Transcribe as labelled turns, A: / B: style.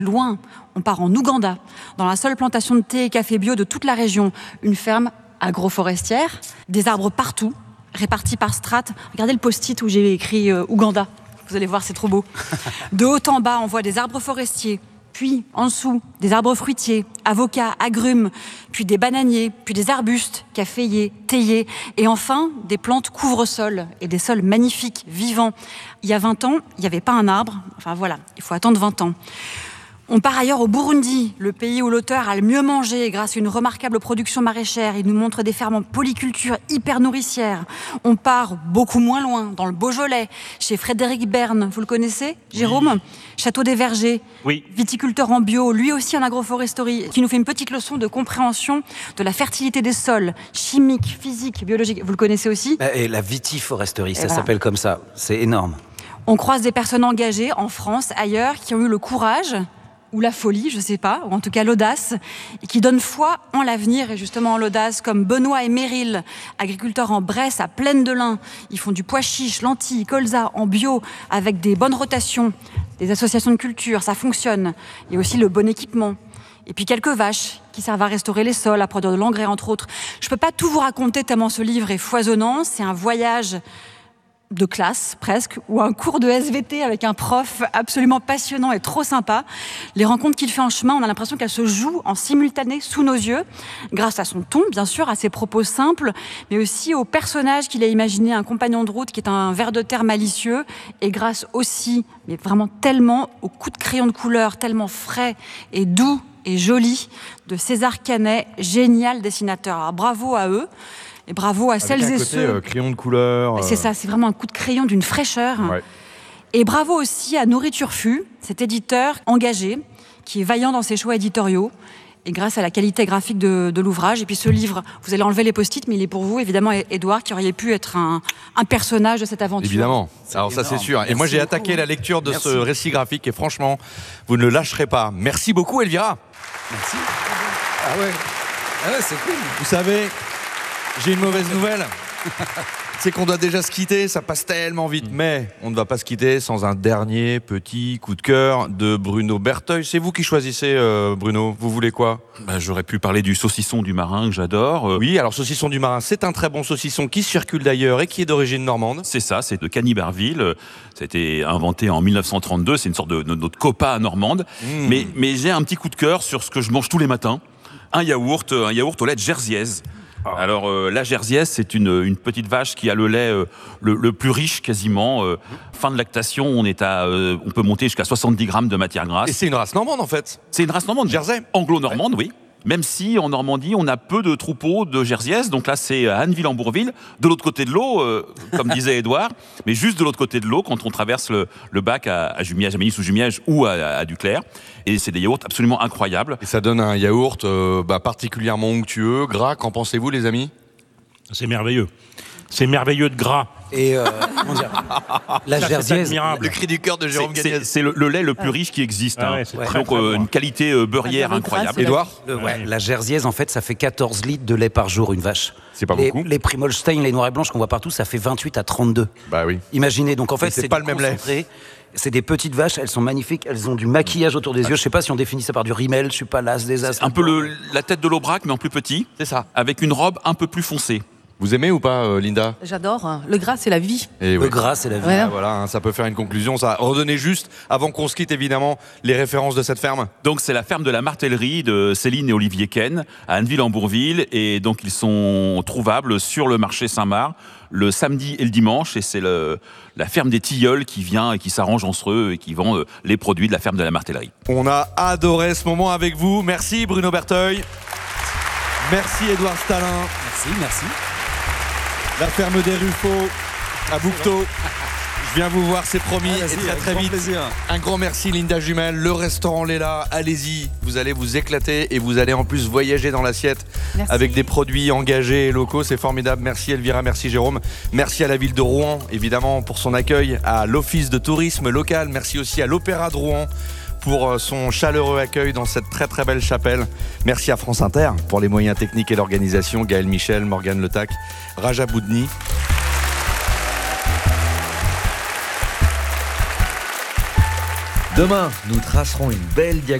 A: Loin, on part en Ouganda, dans la seule plantation de thé et café bio de toute la région. Une ferme agroforestière, des arbres partout, répartis par strates. Regardez le post-it où j'ai écrit Ouganda. Vous allez voir, c'est trop beau. De haut en bas, on voit des arbres forestiers. Puis, en dessous, des arbres fruitiers, avocats, agrumes, puis des bananiers, puis des arbustes, caféiers, théiers, et enfin, des plantes couvre-sol et des sols magnifiques, vivants. Il y a 20 ans, il n'y avait pas un arbre. Enfin voilà, il faut attendre 20 ans. On part ailleurs au Burundi, le pays où l'auteur a le mieux mangé grâce à une remarquable production maraîchère. Il nous montre des fermes en polyculture hyper nourricières. On part beaucoup moins loin, dans le Beaujolais, chez Frédéric Berne. Vous le connaissez, Jérôme ? Oui. Château des Vergers. Oui. Viticulteur en bio, lui aussi en agroforesterie, qui nous fait une petite leçon de compréhension de la fertilité des sols, chimique, physique, biologique. Vous le connaissez aussi ?
B: Et la vitiforesterie, ça s'appelle comme ça. C'est énorme.
A: On croise des personnes engagées en France, ailleurs, qui ont eu le courage ou la folie, je sais pas, ou en tout cas l'audace, et qui donnent foi en l'avenir et justement en l'audace, comme Benoît et Meryl, agriculteurs en Bresse à Plaine-de-Lin. Ils font du pois chiche, lentilles, colza en bio, avec des bonnes rotations, des associations de culture, ça fonctionne. Il y a aussi le bon équipement. Et puis quelques vaches qui servent à restaurer les sols, à produire de l'engrais, entre autres. Je peux pas tout vous raconter tellement ce livre est foisonnant, c'est un voyage de classe, presque, ou un cours de SVT avec un prof absolument passionnant et trop sympa. Les rencontres qu'il fait en chemin, on a l'impression qu'elles se jouent en simultané sous nos yeux, grâce à son ton, bien sûr, à ses propos simples, mais aussi au personnage qu'il a imaginé, un compagnon de route qui est un ver de terre malicieux, et grâce aussi, mais vraiment tellement, au coup de crayon de couleur, tellement frais et doux et joli, de César Canet, génial dessinateur. Alors bravo à eux. Et bravo à celles et ceux.
C: Crayon de couleur.
A: C'est ça, c'est vraiment un coup de crayon d'une fraîcheur. Ouais. Et bravo aussi à Nourriture Fu, cet éditeur engagé, qui est vaillant dans ses choix éditoriaux, et grâce à la qualité graphique de l'ouvrage. Et puis ce livre, vous allez enlever les post-it, mais il est pour vous, évidemment, Édouard, qui aurait pu être un personnage de cette aventure.
C: Évidemment, alors ça c'est sûr. Et moi j'ai attaqué la lecture de ce récit graphique, et franchement, vous ne le lâcherez pas. Merci beaucoup, Elvira.
B: Merci. Ah ouais, c'est cool.
C: Vous savez, j'ai une mauvaise nouvelle. C'est qu'on doit déjà se quitter, ça passe tellement vite. Mais on ne va pas se quitter sans un dernier petit coup de cœur de Bruno Berteuil. C'est vous qui choisissez, Bruno. Vous voulez quoi ?
D: J'aurais pu parler du saucisson du marin que j'adore.
C: Oui, alors saucisson du marin, c'est un très bon saucisson qui circule d'ailleurs et qui est d'origine normande.
D: C'est ça, c'est de Cagny-Barville. Ça a été inventé en 1932. C'est une sorte de notre copa normande. Mais j'ai un petit coup de cœur sur ce que je mange tous les matins. Un yaourt au lait de Jersiaise. Alors la Jersiaise, c'est une petite vache qui a le lait le plus riche quasiment. Fin de lactation, on peut monter jusqu'à 70 grammes de matière grasse.
C: Et c'est une race normande en fait.
D: C'est une race normande.
C: Jersey.
D: Anglo-normande, oui. Même si en Normandie, on a peu de troupeaux de Jersiaises. Donc là, c'est à Anneville-en-Bourville, de l'autre côté de l'eau, comme disait Édouard. Mais juste de l'autre côté de l'eau, quand on traverse le bac à Jumièges, à Ménis-sous-Jumièges ou à Duclair. Et c'est des yaourts absolument incroyables.
C: Et ça donne un yaourt particulièrement onctueux, gras. Qu'en pensez-vous, les amis ?
E: C'est merveilleux. C'est merveilleux de gras.
B: Et la Jersiaise,
C: le cri du cœur de Jérôme Gagnès.
D: C'est le lait le plus riche qui existe. Donc une qualité beurrière incroyable.
C: Édouard ?
B: La Jersiaise, en fait, ça fait 14 litres de lait par jour, une vache.
C: C'est pas beaucoup.
B: Les Primolstein, les noirs et blanches qu'on voit partout, ça fait 28 à 32.
C: Bah oui.
B: Imaginez, donc en fait,
C: c'est pas le même lait.
B: C'est des petites vaches, elles sont magnifiques, elles ont du maquillage autour des yeux. Je sais pas si on définit ça par du rimel, je suis pas las des as.
D: Un peu la tête de l'Aubrac, mais en plus petit.
C: C'est ça.
D: Avec une robe un peu plus foncée.
C: Vous aimez ou pas, Linda ?
F: J'adore. Le gras, c'est la vie.
B: Le gras, c'est la vie.
F: Ouais.
C: Voilà, ça peut faire une conclusion. Ça. Redonnez juste, avant qu'on se quitte, évidemment, les références de cette ferme.
D: Donc, c'est la ferme de la Martellerie de Céline et Olivier Ken, à Anneville-en-Bourville. Et donc, ils sont trouvables sur le marché Saint-Marc le samedi et le dimanche. Et c'est la ferme des Tilleuls qui vient et qui s'arrange entre eux et qui vend les produits de la ferme de la Martellerie.
C: On a adoré ce moment avec vous. Merci, Bruno Berteuil. Merci, Édouard Stalin.
B: Merci.
C: La ferme des Ruffaux à Bouquetot. Je viens vous voir, c'est promis, et très vite. Plaisir. Un grand merci, Linda Jumel. Le restaurant Léla, allez-y. Vous allez vous éclater et vous allez en plus voyager dans l'assiette avec des produits engagés et locaux. C'est formidable. Merci Elvira, merci Jérôme. Merci à la ville de Rouen, évidemment, pour son accueil, à l'Office de tourisme local. Merci aussi à l'Opéra de Rouen pour son chaleureux accueil dans cette très très belle chapelle. Merci à France Inter pour les moyens techniques et l'organisation, Gaël Michel, Morgane Letac, Raja Boudni.
G: Demain, nous tracerons une belle diagonale